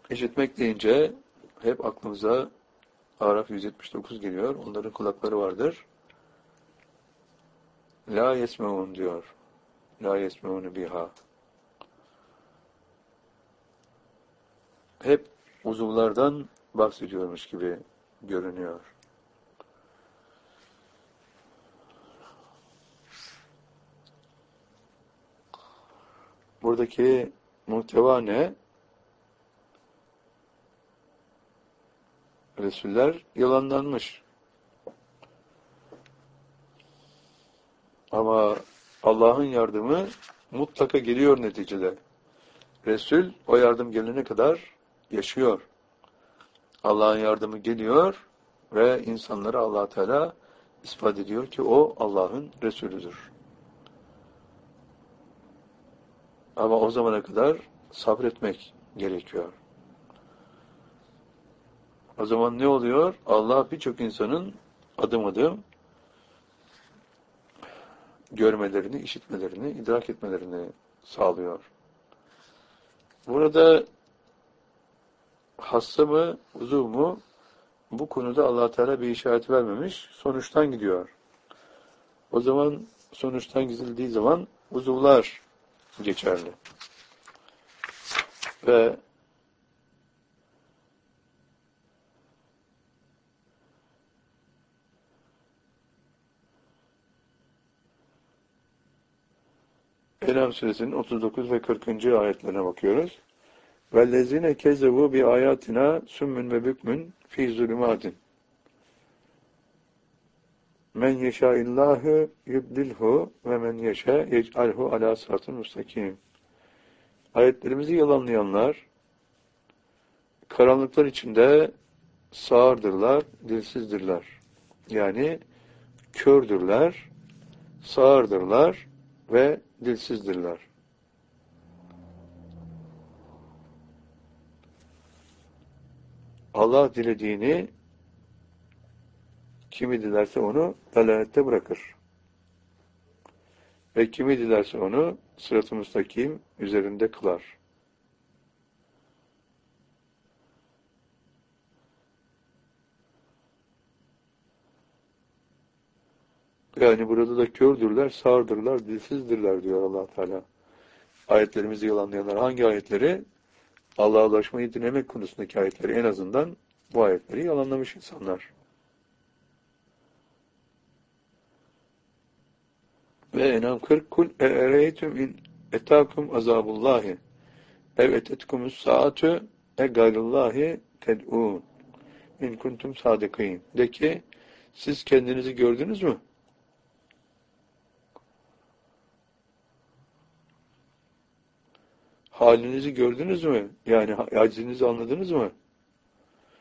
İşitmek deyince hep aklımıza Araf 179 geliyor. Onların kulakları vardır. La yesmeun diyor. La yesmeunu biha. Hep uzuvlardan bahsediyormuş gibi görünüyor. Buradaki muhteva ne? Resuller yalanlanmış. Ama Allah'ın yardımı mutlaka geliyor neticede. Resul o yardım gelene kadar yaşıyor. Allah'ın yardımı geliyor ve insanlara Allah Teala ispat ediyor ki o Allah'ın Resulüdür. Ama o zamana kadar sabretmek gerekiyor. O zaman ne oluyor? Allah birçok insanın adım adım görmelerini, işitmelerini, idrak etmelerini sağlıyor. Burada hassa mı, uzuv mu? Bu konuda Allah Teala bir işaret vermemiş. Sonuçtan gidiyor. O zaman sonuçtan gidildiği zaman uzuvlar geçerli. Ve En'am suresinin 39 ve 40. ayetlerine bakıyoruz. وَالَّذِينَ كَذَّبُوا بِآيَاتِنَا سُمٌّ وَبُكْمٌ فِي ظُلُمَاتٍ مَنْ يَشَاءِ اللّٰهُ يُضْلِلْهُ وَمَنْ يَشَاء يَجْعَلْهُ عَلَى صِرَاطٍ مُسْتَقِيمٍ. Ayetlerimizi yalanlayanlar, karanlıklar içinde sağırdırlar, dilsizdirler. Yani kördürler, sağırdırlar ve dilsizdirler. Allah dilediğini kimi dilerse onu dalalette bırakır. Ve kimi dilerse onu sırat-ı müstakim üzerinde kılar. Yani burada da kördürler, sağırdırlar, dilsizdirler diyor Allah Teala. Ayetlerimizi yalanlayanlar hangi ayetleri? Allah'a ulaşmayı dinlemek konusundaki ayetleri, en azından bu ayetleri yalanlamış insanlar. Ve En'am 40 kul e'ereytüm in etâkum azabullahi ev etetkumus saatü e gayrullahi ted'ûn in kuntum sadıkîn. De ki siz kendinizi gördünüz mü? Halinizi gördünüz mü? Yani acizinizi anladınız mı?